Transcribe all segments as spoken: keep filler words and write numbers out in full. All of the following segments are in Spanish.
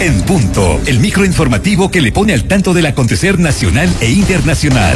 En Punto, el microinformativo que le pone al tanto del acontecer nacional e internacional.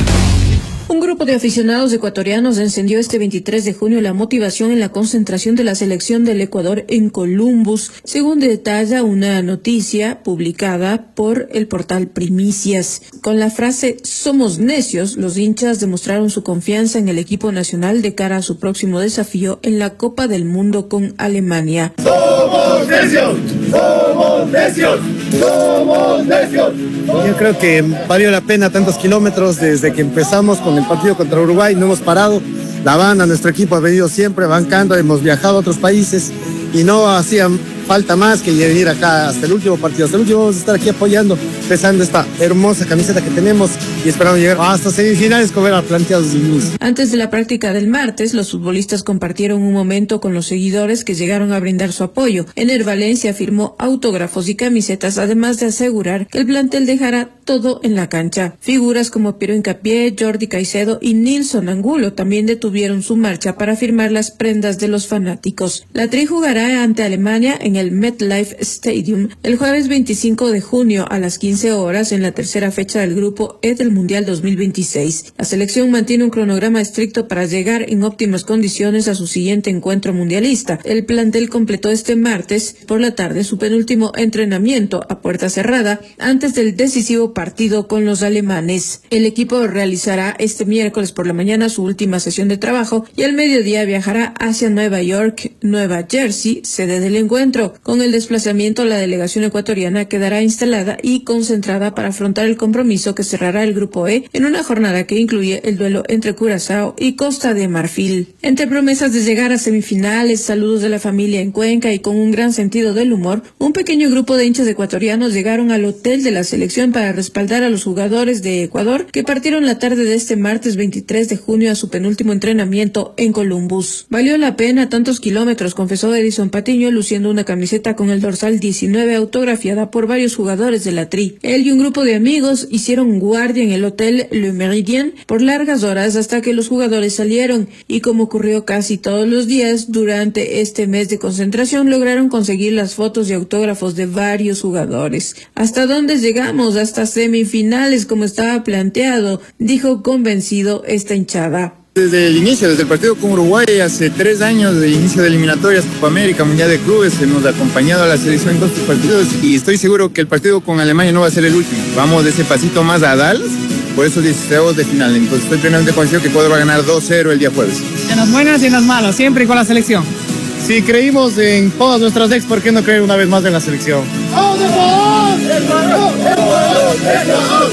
Un grupo de aficionados ecuatorianos encendió este veintitrés de junio la motivación en la concentración de la selección del Ecuador en Columbus, según detalla una noticia publicada por el portal Primicias. Con la frase "somos necios", los hinchas demostraron su confianza en el equipo nacional de cara a su próximo desafío en la Copa del Mundo con Alemania. ¡Somos necios! ¡Somos necios! ¡Somos necios! Yo creo que valió la pena tantos kilómetros desde que empezamos con el partido contra Uruguay, no hemos parado. La banda, nuestro equipo ha venido siempre bancando, hemos viajado a otros países y no hacía falta más que venir acá hasta el último partido. Hasta el último vamos a estar aquí apoyando, pesando esta hermosa camiseta que tenemos y esperamos llegar hasta semifinales como era planteado desde el inicio. Antes de la práctica del martes, los futbolistas compartieron un momento con los seguidores que llegaron a brindar su apoyo. Ener Valencia firmó autógrafos y camisetas, además de asegurar que el plantel dejará todo en la cancha. Figuras como Piero Hincapié, Jordi Caicedo y Nilson Angulo también detuvieron su marcha para firmar las prendas de los fanáticos. La Tri jugará ante Alemania en el MetLife Stadium el jueves veinticinco de junio a las quince horas en la tercera fecha del grupo E del Mundial dos mil veintiséis. La selección mantiene un cronograma estricto para llegar en óptimas condiciones a su siguiente encuentro mundialista. El plantel completó este martes por la tarde su penúltimo entrenamiento a puerta cerrada antes del decisivo partido con los alemanes. El equipo realizará este miércoles por la mañana su última sesión de trabajo y al mediodía viajará hacia Nueva York, Nueva Jersey, sede del encuentro. Con el desplazamiento, la delegación ecuatoriana quedará instalada y concentrada para afrontar el compromiso que cerrará el Grupo E en una jornada que incluye el duelo entre Curazao y Costa de Marfil. Entre promesas de llegar a semifinales, saludos de la familia en Cuenca y con un gran sentido del humor, un pequeño grupo de hinchas ecuatorianos llegaron al hotel de la selección para respaldar a los jugadores de Ecuador que partieron la tarde de este martes veintitrés de junio a su penúltimo entrenamiento en Columbus. Valió la pena tantos kilómetros, confesó Edison Patiño, luciendo una camiseta con el dorsal diecinueve autografiada por varios jugadores de la Tri. Él y un grupo de amigos hicieron guardia en el hotel Le Méridien por largas horas hasta que los jugadores salieron y, como ocurrió casi todos los días durante este mes de concentración, lograron conseguir las fotos y autógrafos de varios jugadores. ¿Hasta dónde llegamos? Hasta semifinales como estaba planteado, dijo convencido esta hinchada. Desde el inicio, desde el partido con Uruguay, hace tres años de inicio de eliminatorias, Copa América, Mundial de Clubes, hemos acompañado a la selección en todos estos partidos y estoy seguro que el partido con Alemania no va a ser el último. Vamos de ese pasito más a Dallas por esos dieciséis de final. Entonces estoy plenamente convencido que Ecuador va a ganar dos cero el día jueves. En las buenas y en las malas, siempre con la selección. Si creímos en todas nuestras ex, ¿por qué no creer una vez más en la selección? ¡Vamos, Ecuador! ¡Ecuador! ¡Ecuador! ¡Ecuador!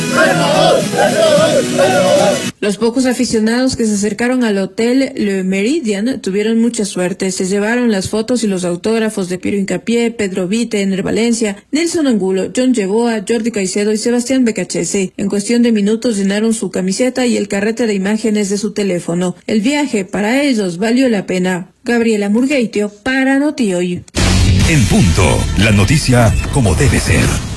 ¡Ecuador! ¡Ecuador! Los pocos aficionados que se acercaron al hotel Le Méridien tuvieron mucha suerte. Se llevaron las fotos y los autógrafos de Piero Hincapié, Pedro Vite, Ener Valencia, Nilson Angulo, John Yeboah, Jordi Caicedo y Sebastián Becachese. En cuestión de minutos llenaron su camiseta y el carrete de imágenes de su teléfono. El viaje para ellos valió la pena. Gabriela Murgueitio para Noti Hoy. En Punto, la noticia como debe ser.